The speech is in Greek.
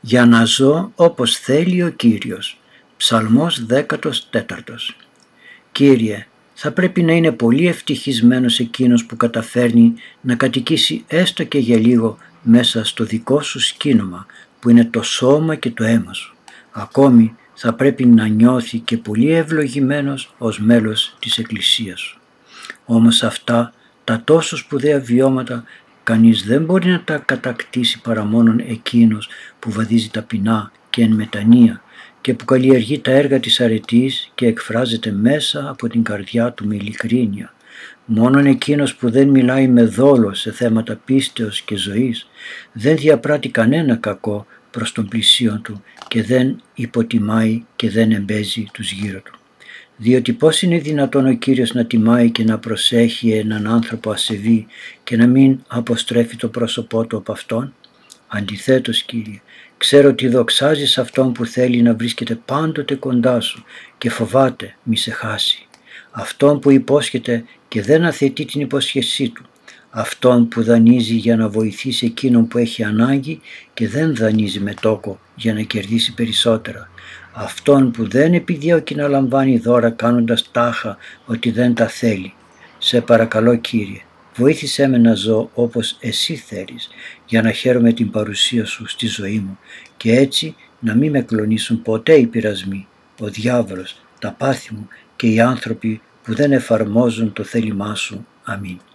για να ζω όπως θέλει ο Κύριος. Ψαλμός 14. Κύριε, θα πρέπει να είναι πολύ ευτυχισμένος εκείνος που καταφέρνει να κατοικήσει έστω και για λίγο μέσα στο δικό σου σκήνομα που είναι το σώμα και το αίμα σου. Ακόμη θα πρέπει να νιώθει και πολύ ευλογημένος ως μέλος της Εκκλησίας σου. Όμως αυτά τα τόσο σπουδαία βιώματα κανείς δεν μπορεί να τα κατακτήσει παρά μόνον εκείνος που βαδίζει ταπεινά και εν μετανία και που καλλιεργεί τα έργα της αρετής και εκφράζεται μέσα από την καρδιά του με ειλικρίνεια. Μόνον εκείνος που δεν μιλάει με δόλο σε θέματα πίστεως και ζωής, δεν διαπράττει κανένα κακό προς τον πλησίον του και δεν υποτιμάει και δεν εμπέζει τους γύρω του. Διότι πώς είναι δυνατόν ο Κύριος να τιμάει και να προσέχει έναν άνθρωπο ασεβή και να μην αποστρέφει το πρόσωπό του από αυτόν? Αντιθέτως, Κύριε, ξέρω ότι δοξάζεις αυτόν που θέλει να βρίσκεται πάντοτε κοντά σου και φοβάται μη σε χάσει. Αυτόν που υπόσχεται και δεν αθετεί την υπόσχεσή του. Αυτόν που δανείζει για να βοηθήσει εκείνον που έχει ανάγκη και δεν δανείζει με τόκο για να κερδίσει περισσότερα. Αυτόν που δεν επιδιώκει να λαμβάνει δώρα κάνοντας τάχα ότι δεν τα θέλει. Σε παρακαλώ, Κύριε, βοήθησέ με να ζω όπως εσύ θέλεις για να χαίρομαι την παρουσία σου στη ζωή μου και έτσι να μην με κλονίσουν ποτέ οι πειρασμοί, ο διάβολος, τα πάθη μου και οι άνθρωποι που δεν εφαρμόζουν το θέλημά σου. Αμήν.